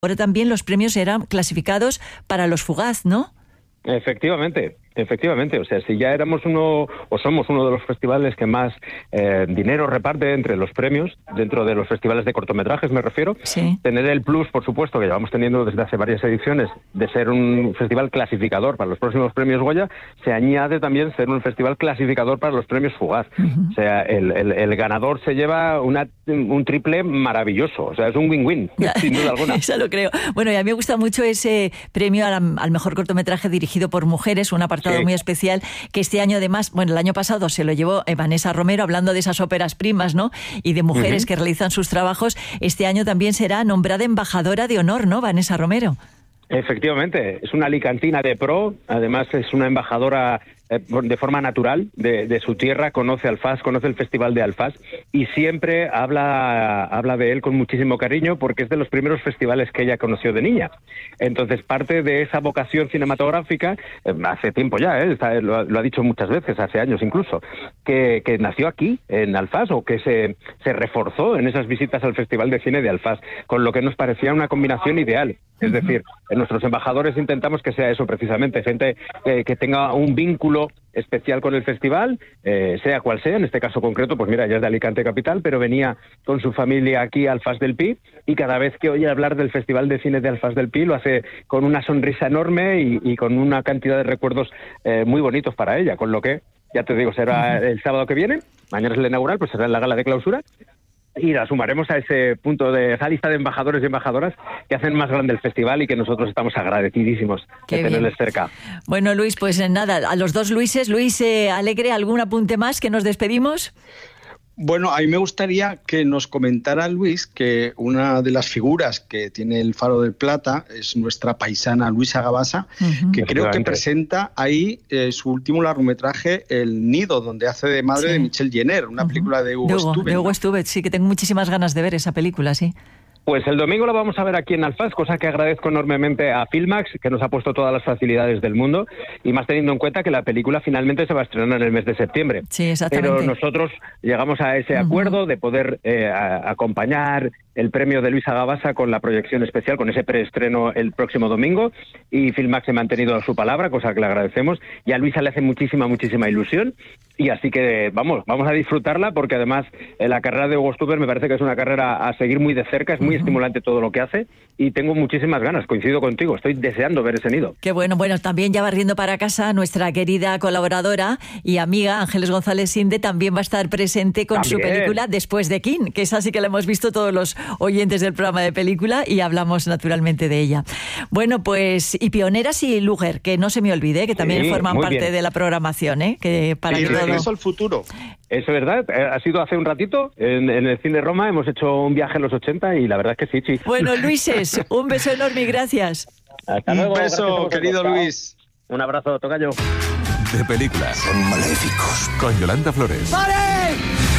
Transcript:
Ahora también los premios eran clasificados para los Fugaz, ¿no? Efectivamente. O sea, si ya éramos somos uno de los festivales que más dinero reparte entre los premios, dentro de los festivales de cortometrajes me refiero, sí. Tener el plus, por supuesto, que llevamos teniendo desde hace varias ediciones, de ser un festival clasificador para los próximos premios Goya, se añade también ser un festival clasificador para los premios Fugaz. O sea, el ganador se lleva un triple maravilloso, o sea, es un win-win, sin duda alguna. Eso lo creo. Bueno, y a mí me gusta mucho ese premio al mejor cortometraje dirigido por mujeres, una parte muy especial, que este año además, bueno, el año pasado se lo llevó Vanessa Romero, hablando de esas óperas primas, ¿no? Y de mujeres que realizan sus trabajos. Este año también será nombrada embajadora de honor, ¿no? Vanessa Romero. Efectivamente, es una alicantina de pro, además es una embajadora de forma natural de su tierra, conoce Alfás, conoce el Festival de Alfás y siempre habla de él con muchísimo cariño porque es de los primeros festivales que ella conoció de niña. Entonces, parte de esa vocación cinematográfica, hace tiempo ya, lo ha dicho muchas veces, hace años incluso, que nació aquí, en Alfás, o que se reforzó en esas visitas al Festival de Cine de Alfás, con lo que nos parecía una combinación ideal. Es decir, nuestros embajadores intentamos que sea eso precisamente, gente que tenga un vínculo especial con el festival, sea cual sea, en este caso concreto, pues mira, ella es de Alicante capital, pero venía con su familia aquí a Alfás del Pi, y cada vez que oye hablar del Festival de Cine de Alfás del Pi lo hace con una sonrisa enorme y con una cantidad de recuerdos muy bonitos para ella, con lo que, ya te digo, será el sábado que viene, mañana es el inaugural, pues será en la gala de clausura, y la sumaremos a ese punto de esa lista de embajadores y embajadoras que hacen más grande el festival y que nosotros estamos agradecidísimos de tenerles cerca. Bueno, Luis, pues nada, a los dos Luises. Luis Alegre, ¿algún apunte más que nos despedimos? Bueno, a mí me gustaría que nos comentara Luis que una de las figuras que tiene el Faro del Plata es nuestra paisana Luisa Gabasa, que creo que presenta ahí su último largometraje, El Nido, donde hace de madre de Michelle Jenner, una película de Hugo Stubbe. De Hugo Stubbe, sí, que tengo muchísimas ganas de ver esa película, sí. Pues el domingo lo vamos a ver aquí en Alfás, cosa que agradezco enormemente a Filmax, que nos ha puesto todas las facilidades del mundo, y más teniendo en cuenta que la película finalmente se va a estrenar en el mes de septiembre. Sí, exactamente. Pero nosotros llegamos a ese acuerdo de poder acompañar el premio de Luisa Gabasa con la proyección especial, con ese preestreno el próximo domingo, y Filmax se ha mantenido a su palabra, cosa que le agradecemos, y a Luisa le hace muchísima ilusión, y así que vamos a disfrutarla, porque además la carrera de Hugo Stubbe me parece que es una carrera a seguir muy de cerca, es muy estimulante todo lo que hace, y tengo muchísimas ganas, coincido contigo, estoy deseando ver ese Nido. Qué bueno, también ya barriendo para casa, nuestra querida colaboradora y amiga Ángeles González Inde también va a estar presente con su película Después de King, que esa sí que la hemos visto todos los oyentes del programa de película y hablamos naturalmente de ella. Bueno, pues, y Pioneras y Luger, que no se me olvide, que también forman parte de la programación, que para que todo... Regreso al futuro. Eso es verdad, ha sido hace un ratito en el Cine Roma, hemos hecho un viaje en los 80 y la verdad es que sí. Bueno, Luises, un beso enorme y gracias. Hasta luego. Un beso, querido Luis. Un abrazo, tocayo. De películas. Son maléficos. Con Yolanda Flores. ¡Pare!